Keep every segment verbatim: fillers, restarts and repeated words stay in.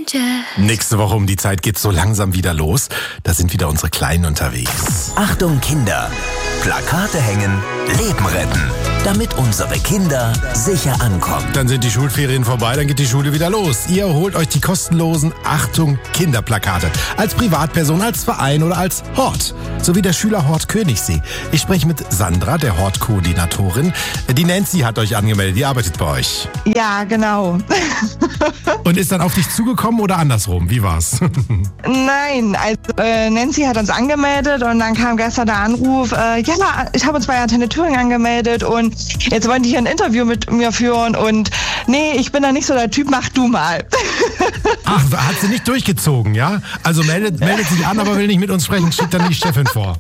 Nächste Woche um die Zeit geht's so langsam wieder los. Da sind wieder unsere Kleinen unterwegs. Achtung Kinder! Plakate hängen, Leben retten, damit unsere Kinder sicher ankommen. Dann sind die Schulferien vorbei, dann geht die Schule wieder los. Ihr holt euch die kostenlosen Achtung Kinderplakate. Als Privatperson, als Verein oder als Hort. Sowie der Schülerhort Königssee. Ich spreche mit Sandra, der Hortkoordinatorin. Die Nancy hat euch angemeldet, die arbeitet bei euch. Ja, genau. Und ist dann auf dich zugekommen oder andersrum? Wie war's? Nein, also äh, Nancy hat uns angemeldet und dann kam gestern der Anruf, äh, ja, ich habe uns bei Antenne Thüringen angemeldet und jetzt wollen die hier ein Interview mit mir führen und nee, ich bin da nicht so der Typ, mach du mal. Ach, hat sie nicht durchgezogen, ja? Also meldet, meldet sich an, aber will nicht mit uns sprechen, schickt dann die Chefin vor.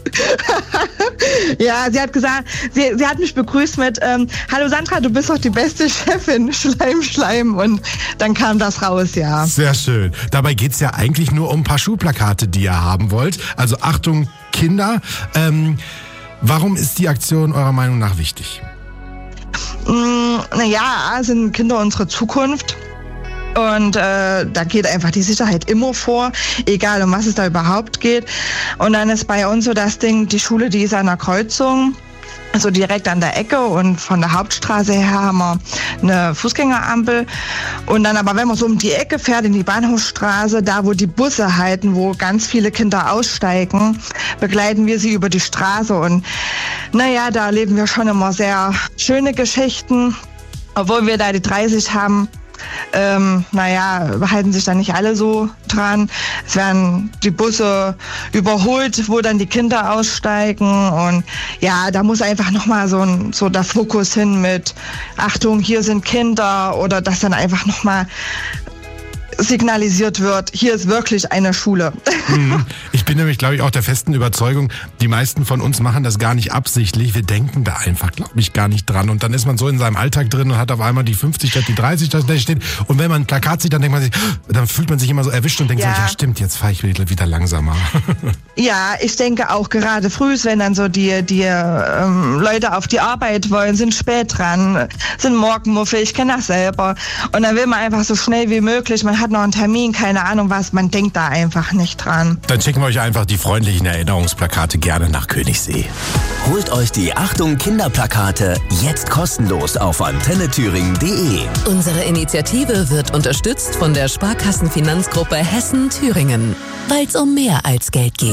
Ja, sie hat gesagt, sie, sie hat mich begrüßt mit, ähm, hallo Sandra, du bist doch die beste Chefin, Schleim, Schleim. Und dann kam das raus, ja. Sehr schön. Dabei geht's ja eigentlich nur um ein paar Schulplakate, die ihr haben wollt. Also Achtung, Kinder. Ähm, warum ist die Aktion eurer Meinung nach wichtig? Mm, naja, sind Kinder unsere Zukunft. Und äh, da geht einfach die Sicherheit immer vor, egal um was es da überhaupt geht. Und dann ist bei uns so das Ding, die Schule, die ist an der Kreuzung, also direkt an der Ecke und von der Hauptstraße her haben wir eine Fußgängerampel. Und dann aber, wenn man so um die Ecke fährt, in die Bahnhofsstraße, da wo die Busse halten, wo ganz viele Kinder aussteigen, begleiten wir sie über die Straße. Und naja, da erleben wir schon immer sehr schöne Geschichten, obwohl wir da die dreißig haben. Ähm, naja, halten sich da nicht alle so dran. Es werden die Busse überholt, wo dann die Kinder aussteigen und ja, da muss einfach nochmal so, ein, so der Fokus hin mit Achtung, hier sind Kinder oder dass dann einfach nochmal signalisiert wird, hier ist wirklich eine Schule. Ich bin nämlich, glaube ich, auch der festen Überzeugung, die meisten von uns machen das gar nicht absichtlich. Wir denken da einfach, glaube ich, gar nicht dran. Und dann ist man so in seinem Alltag drin und hat auf einmal die fünfzig statt die dreißig, da steht. Und wenn man ein Plakat sieht, dann denkt man sich, dann fühlt man sich immer so erwischt und denkt ja. sich, ja stimmt, jetzt fahre ich wieder langsamer. Ja, ich denke auch gerade früh, wenn dann so die, die ähm, Leute auf die Arbeit wollen, sind spät dran, sind morgenmuffig, ich kenne das selber. Und dann will man einfach so schnell wie möglich, man hat noch einen Termin, keine Ahnung was, man denkt da einfach nicht dran. Dann schicken wir euch einfach die freundlichen Erinnerungsplakate gerne nach Königssee. Holt euch die Achtung Kinderplakate jetzt kostenlos auf antenne thüringen punkt de. Unsere Initiative wird unterstützt von der Sparkassenfinanzgruppe Hessen-Thüringen, weil es um mehr als Geld geht.